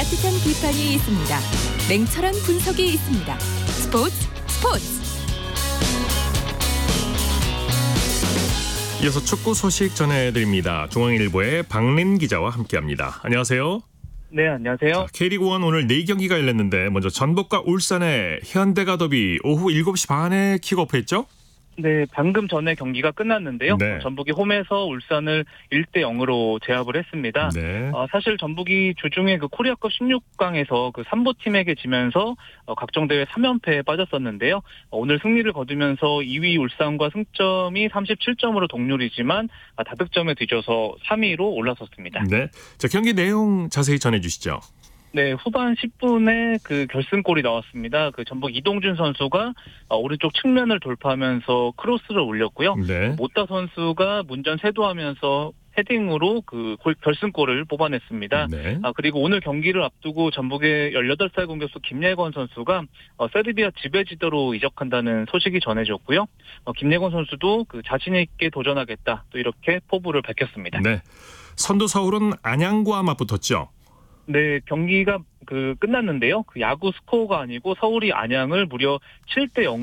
따뜻한 비판이 있습니다. 냉철한 분석이 있습니다. 스포츠. 이어서 축구 소식 전해드립니다. 중앙일보의 박린 기자와 함께합니다. 안녕하세요. 네, 안녕하세요. K리그1 오늘 4경기가 열렸는데 먼저 전북과 울산의 현대가 더비 오후 7시 반에 킥오프했죠? 네, 방금 전에 경기가 끝났는데요. 네. 전북이 홈에서 울산을 1대0으로 제압을 했습니다. 네. 사실 전북이 주중에 그 코리아컵 16강에서 그 삼보팀에게 지면서 각종 대회 3연패에 빠졌었는데요. 오늘 승리를 거두면서 2위 울산과 승점이 37점으로 동률이지만 다득점에 뒤져서 3위로 올라섰습니다. 네. 자, 경기 내용 자세히 전해주시죠. 네, 후반 10분에 그 결승골이 나왔습니다. 그 전북 이동준 선수가 오른쪽 측면을 돌파하면서 크로스를 올렸고요. 네. 모타 선수가 문전 세도하면서 헤딩으로 그 결승골을 뽑아냈습니다. 네. 그리고 오늘 경기를 앞두고 전북의 18살 공격수 김예건 선수가 세르비아 지배지도로 이적한다는 소식이 전해졌고요. 김예건 선수도 그 자신 있게 도전하겠다, 또 이렇게 포부를 밝혔습니다. 네. 선두 서울은 안양과 맞붙었죠. 네, 경기가 끝났는데요. 그 야구 스코어가 아니고 서울이 안양을 무려 7대0